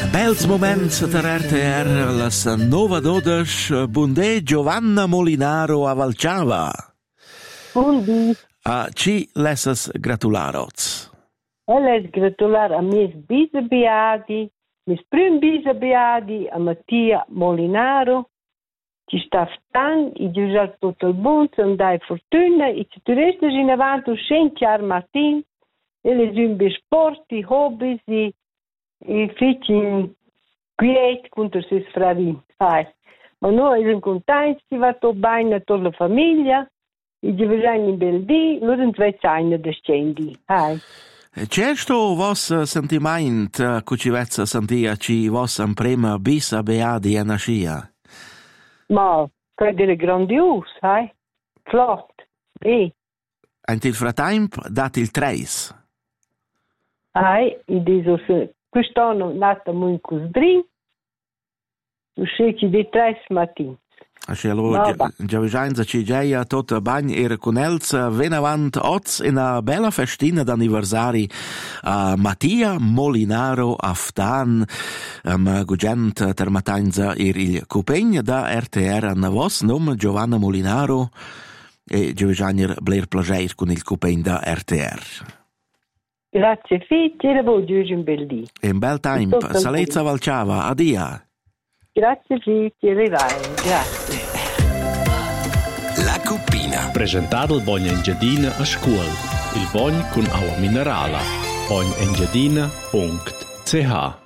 Bels moments der RTR, las nova dodes, bundè Giovanna Molinaro a Valciava. Buondì. A ci lessas gratularots. Les gratular a mis bisabiadi, mis prim bisabiadi, a Mattia Molinaro, ci sta stan, i giusat tutto il buon, andai fortuna, i ci turesti in avanti un scenchiar mattin, e le zumbi sporti, hobbies, i feci quiet contro se sfravin. Ma noi siamo contenti, ci va tutto bene, tutta la famiglia, i giovani in bel dì, noi non svegliamo da scendi. C'è sto vos sentiment, cucivezza sentia ci vos prima bisa beadi a nascia? Ma credo è grandios, flott, Ent il fratemp dat il treis. I dico, quest'anno è nata molto così, usciti di 3 mattini. Asce allora già ci geia tot bagn conels venavant oz in a bella festina d'anniversari a Mattia Molinaro Aftan gugent termatanza il cupegn da RTR a vos nome Giovanna Molinaro e Giovanni Blair Plager con il cupegn da RTR. Grazie fitti e voglio un bel dì. In bel tempo, salezza Valciava, adia. Grazie fitti, arrivai, grazie. La Cuppina. Presentato il Bogna Engiadina a scuola. Il Bogna con acqua minerale. bognaengiadina.ch